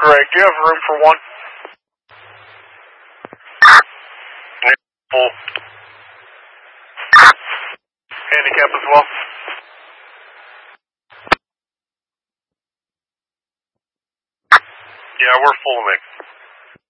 Correct. Do you have room for one? Full. Handicap as well? Yeah, we're full mix.